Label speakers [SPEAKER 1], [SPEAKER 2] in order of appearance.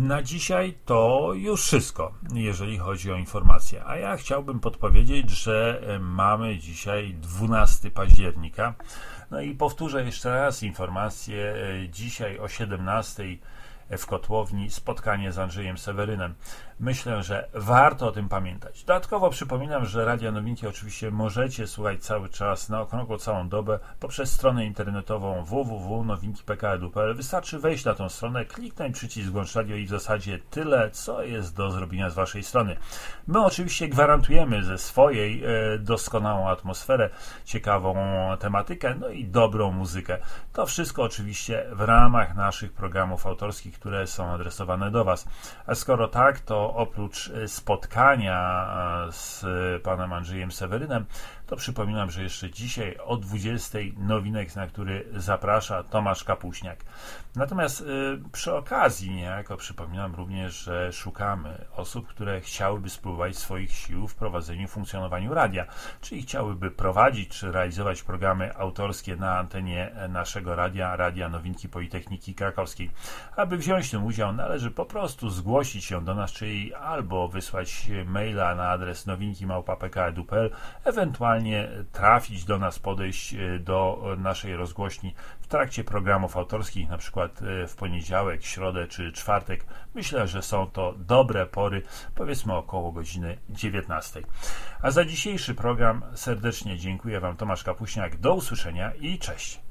[SPEAKER 1] Na dzisiaj to już wszystko, jeżeli chodzi o informacje. A ja chciałbym podpowiedzieć, że mamy dzisiaj 12 października. No i powtórzę jeszcze raz informację. Dzisiaj o 17 w Kotłowni spotkanie z Andrzejem Sewerynem. Myślę, że warto o tym pamiętać. Dodatkowo przypominam, że Radia Nowinki oczywiście możecie słuchać cały czas na okrągło całą dobę poprzez stronę internetową www.nowinki.pl. Wystarczy wejść na tą stronę, kliknąć przycisk Włącz Radio i w zasadzie tyle, co jest do zrobienia z waszej strony. My oczywiście gwarantujemy ze swojej doskonałą atmosferę, ciekawą tematykę, no i dobrą muzykę. To wszystko oczywiście w ramach naszych programów autorskich, które są adresowane do was. A skoro tak, to oprócz spotkania z panem Andrzejem Sewerynem, to przypominam, że jeszcze dzisiaj o 20 nowinek, na który zaprasza Tomasz Kapuśniak. Natomiast przy okazji niejako przypominam również, że szukamy osób, które chciałyby spróbować swoich sił w prowadzeniu, funkcjonowaniu radia, czyli chciałyby prowadzić czy realizować programy autorskie na antenie naszego radia, Radia Nowinki Politechniki Krakowskiej. Aby wziąć w tym udział, należy po prostu zgłosić się do nas, czyli albo wysłać maila na adres nowinki@pkedu.pl, ewentualnie trafić do nas, podejść do naszej rozgłośni w trakcie programów autorskich, na przykład w poniedziałek, środę czy czwartek. Myślę, że są to dobre pory, powiedzmy około godziny 19. A za dzisiejszy program serdecznie dziękuję wam, Tomasz Kapuśniak. Do usłyszenia i cześć.